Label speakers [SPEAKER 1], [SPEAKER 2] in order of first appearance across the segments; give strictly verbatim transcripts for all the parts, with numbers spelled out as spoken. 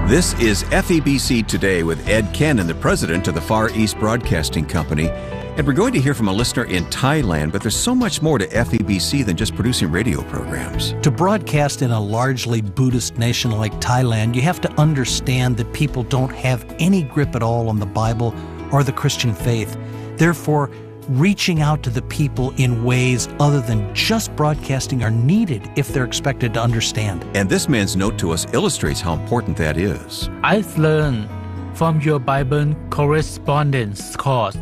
[SPEAKER 1] This is F E B C Today with Ed Cannon, the president of the Far East Broadcasting Company. And we're going to hear from a listener in Thailand, but there's so much more to F E B C than just producing radio programs.
[SPEAKER 2] To broadcast in a largely Buddhist nation like Thailand, you have to understand that people don't have any grip at all on the Bible or the Christian faith. Therefore, reaching out to the people in ways other than just broadcasting are needed if they're expected to understand.
[SPEAKER 1] And this man's note to us illustrates how important that is.
[SPEAKER 3] I've learned from your Bible correspondence course.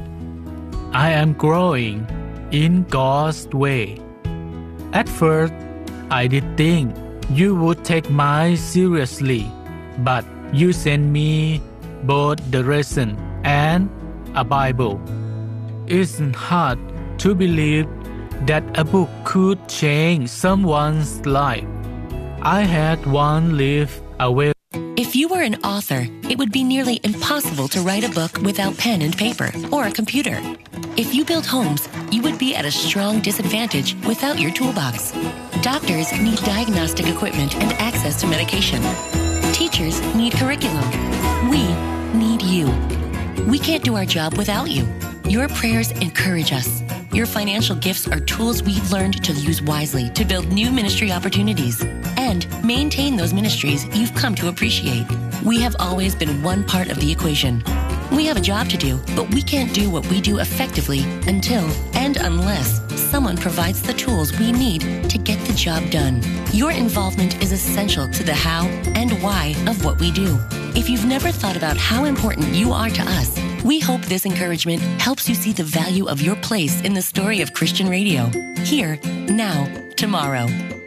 [SPEAKER 3] I am growing in God's way. At first, I did think you would take mine seriously, but you sent me both the lesson and a Bible. It's hard to believe that a book could change someone's life. I had one live away.
[SPEAKER 4] If you were an author, it would be nearly impossible to write a book without pen and paper or a computer. If you build homes, you would be at a strong disadvantage without your toolbox. Doctors need diagnostic equipment and access to medication. Teachers need curriculum. We need you. We can't do our job without you. Your prayers encourage us. Your financial gifts are tools we've learned to use wisely to build new ministry opportunities and maintain those ministries you've come to appreciate. We have always been one part of the equation. We have a job to do, but we can't do what we do effectively until and unless someone provides the tools we need to get the job done. Your involvement is essential to the how and why of what we do. If you've never thought about how important you are to us, we hope this encouragement helps you see the value of your place in the story of Christian radio. Here, now, tomorrow.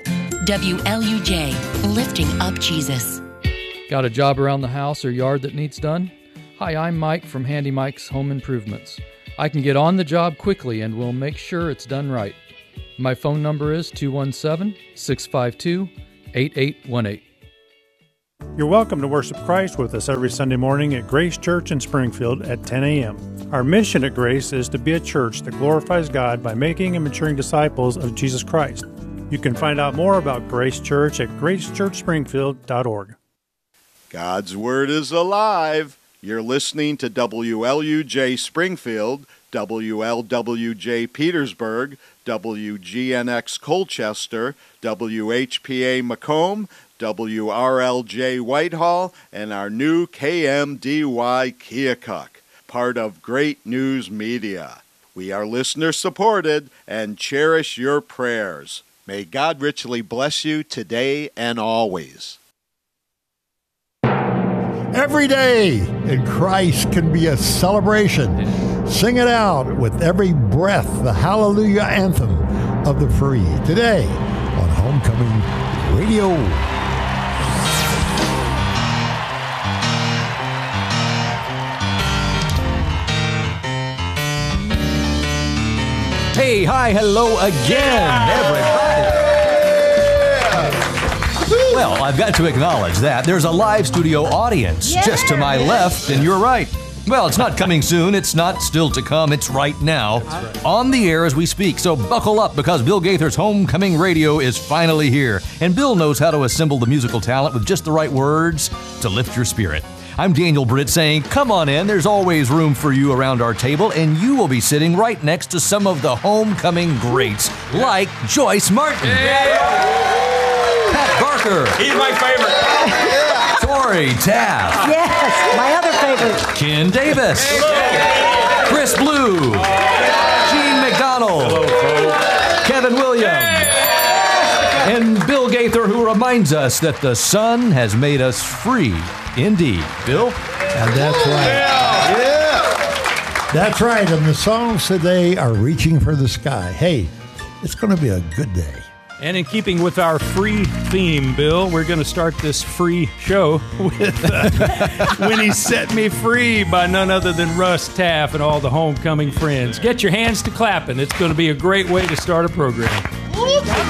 [SPEAKER 4] W L U J, lifting up Jesus.
[SPEAKER 5] Got a job around the house or yard that needs done? Hi, I'm Mike from Handy Mike's Home Improvements. I can get on the job quickly and we'll make sure it's done right. My phone number is two one seven, six five two, eight eight one eight.
[SPEAKER 6] You're welcome to worship Christ with us every Sunday morning at Grace Church in Springfield at ten a.m. Our mission at Grace is to be a church that glorifies God by making and maturing disciples of Jesus Christ. You can find out more about Grace Church at grace church springfield dot org.
[SPEAKER 7] God's Word is alive. You're listening to W L U J Springfield, W L W J Petersburg, W G N X Colchester, W H P A Macomb, W R L J Whitehall, and our new K M D Y Keokuk, part of Great News Media. We are listener-supported and cherish your prayers. May God richly bless you today and always.
[SPEAKER 8] Every day in Christ can be a celebration. Sing it out with every breath, the Hallelujah Anthem of the free. Today on Homecoming Radio.
[SPEAKER 2] Hey, hi, hello again, everybody. Well, I've got to acknowledge that there's a live studio audience
[SPEAKER 9] Yeah.
[SPEAKER 2] just to my left, and you're right. Well, it's not coming soon. It's not still to come. It's right now, right. On the air as we speak. So buckle up, because Bill Gaither's Homecoming Radio is finally here. And Bill knows how to assemble the musical talent with just the right words to lift your spirit. I'm Daniel Britt saying, come on in. There's always room for you around our table, and you will be sitting right next to some of the homecoming greats, like Joyce Martin.
[SPEAKER 9] Yeah.
[SPEAKER 2] Pat Barker.
[SPEAKER 9] He's my favorite.
[SPEAKER 2] Yeah. Tori Taft.
[SPEAKER 10] Yes, my other favorite.
[SPEAKER 2] Ken Davis. Hello. Chris Blue. Gene McDonald. Hello, Kevin Williams. And Bill Gaither, who reminds us that the Son has made us free indeed. Bill?
[SPEAKER 8] And that's right. Yeah. Yeah. That's right. And the songs today are Reaching for the Sky. Hey, it's going to be a good day.
[SPEAKER 11] And in keeping with our free theme, Bill, we're going to start this free show with uh, When He Set Me Free by none other than Russ Taff and all the homecoming friends. Get your hands to clapping. It's going to be a great way to start a program.